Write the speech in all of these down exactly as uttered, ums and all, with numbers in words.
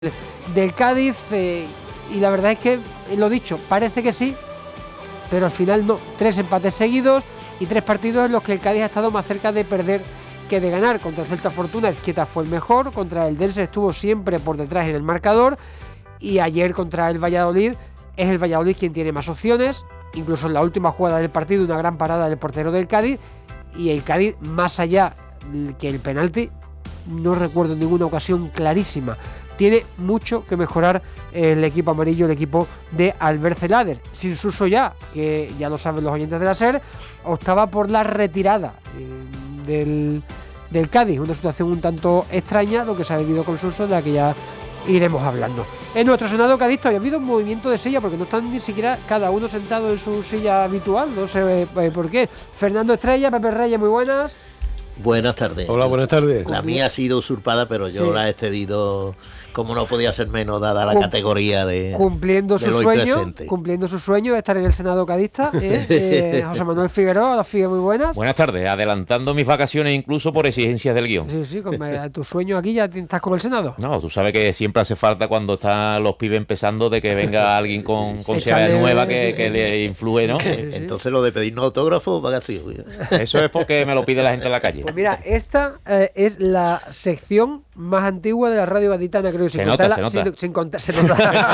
del Cádiz, eh, y la verdad es que, lo dicho, parece que sí, pero al final no. Tres empates seguidos y tres partidos en los que el Cádiz ha estado más cerca de perder que de ganar. Contra el Celta Fortuna, Ezquieta fue el mejor, contra el Dense estuvo siempre por detrás en el marcador, y ayer contra el Valladolid es el Valladolid quien tiene más opciones, incluso en la última jugada del partido una gran parada del portero del Cádiz, y el Cádiz, más allá que el penalti, no recuerdo ninguna ocasión clarísima. Tiene mucho que mejorar el equipo amarillo, el equipo de Albert Celades. Sin Suso ya, que ya lo saben los oyentes de la SER, optaba por la retirada eh, del, del Cádiz. Una situación un tanto extraña, lo que se ha vivido con Suso, de la que ya iremos hablando. En nuestro Senado cadista había habido un movimiento de silla, porque no están ni siquiera cada uno sentado en su silla habitual, no sé eh, por qué. Fernando Estrella, Pepe Reyes, muy buenas. Buenas tardes. Hola, buenas tardes. La mía ha sido usurpada, pero yo sí la he cedido, como no podía ser menos, dada la Cum- categoría de cumpliendo de su sueño, cumpliendo su sueño de estar en el Senado cadista. ¿eh? eh, José Manuel Figueroa, las Figue, muy buenas. Buenas tardes, adelantando mis vacaciones incluso por exigencias del guión. Sí, sí, con eh, tu sueño aquí ya estás con el Senado. No, tú sabes que siempre hace falta cuando están los pibes empezando de que venga alguien con, con silla nueva que, sí, sí, que sí. le influye, ¿no? Sí, sí. Entonces lo de pedirnos autógrafos, va así. Eso es porque me lo pide la gente en la calle. Pues mira, esta eh, es la sección más antigua de la radio gaditana, creo. Se nota, se nota. Sin, sin, contar, se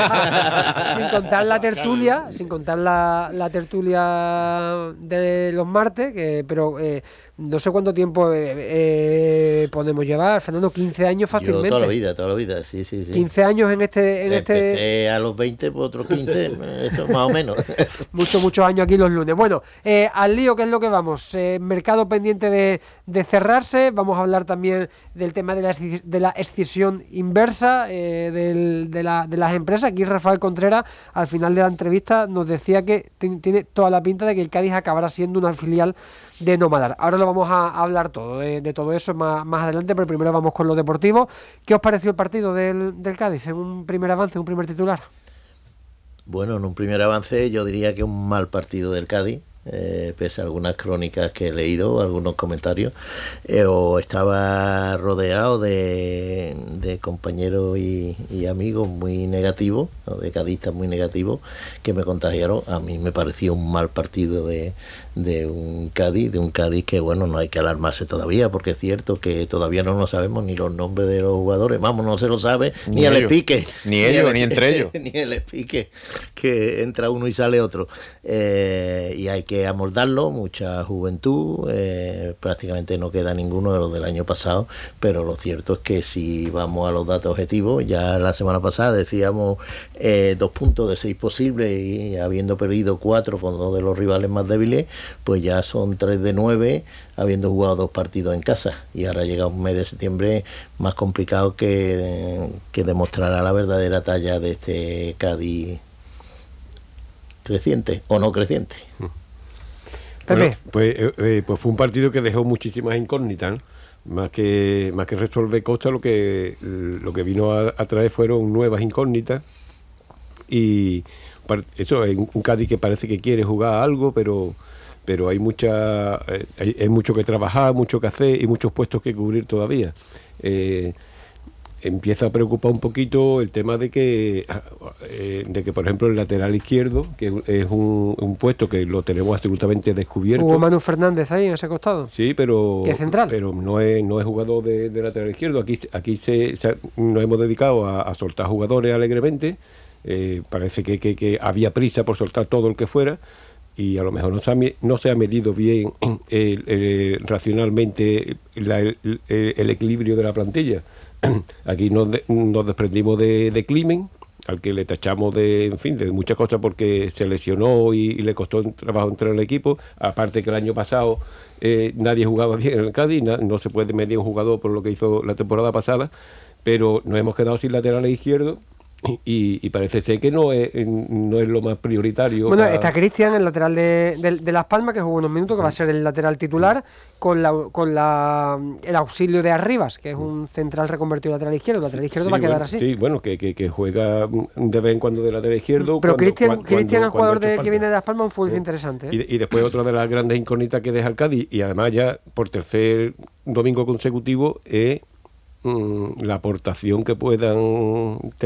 nota. sin contar la tertulia, sin contar la, la tertulia de los martes, que, pero eh, no sé cuánto tiempo eh, eh, podemos llevar, Fernando, quince años fácilmente. Yo toda la vida, toda la vida, sí, sí, sí. quince años en este... En Empecé este... a los veinte, pues otros quince, eso más o menos. Muchos, muchos años aquí los lunes. Bueno, eh, al lío, ¿qué es lo que vamos? Eh, mercado pendiente de, de cerrarse, vamos a hablar también del tema de la, de la escisión inversa eh, del, de, la, de las empresas. Aquí Rafael Contreras, al final de la entrevista, nos decía que t- tiene toda la pinta de que el Cádiz acabará siendo una filial de Nomadar. Ahora lo vamos a hablar todo, de, de todo eso más, más adelante, pero primero vamos con lo deportivo. ¿Qué os pareció el partido del, del Cádiz? En un primer avance, un primer titular. Bueno, en un primer avance yo diría que un mal partido del Cádiz. Eh, pese a algunas crónicas que he leído, algunos comentarios, eh, o estaba rodeado de, de compañeros y, y amigos muy negativos, o de cadistas muy negativos, que me contagiaron. A mí me pareció un mal partido de, de un Cádiz, de un Cádiz que, bueno, no hay que alarmarse todavía, porque es cierto que todavía no nos sabemos ni los nombres de los jugadores, vamos, no se lo sabe, ni, ni el expique. Ni ellos, ni, el, ni entre ellos. Ni el expique, que entra uno y sale otro. Eh, y hay que amoldarlo, mucha juventud, eh, prácticamente no queda ninguno de los del año pasado, pero lo cierto es que si vamos a los datos objetivos, ya la semana pasada decíamos eh, dos puntos de seis posibles y habiendo perdido cuatro con dos de los rivales más débiles, pues ya son tres de nueve habiendo jugado dos partidos en casa, y ahora llega un mes de septiembre más complicado que, que demostrará la verdadera talla de este Cádiz creciente o no creciente. Bueno, pues, eh, pues fue un partido que dejó muchísimas incógnitas, ¿no? Más que más que resolver cosas, lo que lo que vino a, a traer fueron nuevas incógnitas, y eso es un Cádiz que parece que quiere jugar algo, pero pero hay mucha hay, hay mucho que trabajar, mucho que hacer y muchos puestos que cubrir todavía. Eh, empieza a preocupar un poquito el tema de que eh, de que por ejemplo el lateral izquierdo, que es un, un puesto que lo tenemos absolutamente descubierto. Hugo Manu Fernández ahí en ese costado. Sí, pero que es central, pero no es no es jugador de, de lateral izquierdo. Aquí aquí se, se nos hemos dedicado a, a soltar jugadores alegremente. Eh, parece que, que, que había prisa por soltar todo el que fuera, y a lo mejor no se ha, no se ha medido bien el, el, racionalmente la, el, el equilibrio de la plantilla. Aquí nos, de, nos desprendimos de, de Climen, al que le tachamos de, en fin, de muchas cosas porque se lesionó y, y le costó un trabajo entrar al equipo. Aparte que el año pasado eh, nadie jugaba bien en el Cádiz, na, no se puede medir un jugador por lo que hizo la temporada pasada, pero nos hemos quedado sin laterales izquierdos. Y, y parece ser que no es no es lo más prioritario. Bueno, para... está Cristian, el lateral de, de, de Las Palmas, que jugó unos minutos, que va a ser el lateral titular, con la con la el auxilio de Arribas, que es un central reconvertido lateral izquierdo. El lateral izquierdo sí, va a quedar bueno, así. Sí, bueno, que, que, que juega de vez en cuando de lateral izquierdo. Pero cuando, Cristian, cuando, Cristian el jugador cuando de, que viene de Las Palmas, un futbolista sí. interesante. ¿eh? Y, y después otra de las grandes incógnitas que deja el Cádiz, y además ya por tercer domingo consecutivo, es mm, la aportación que puedan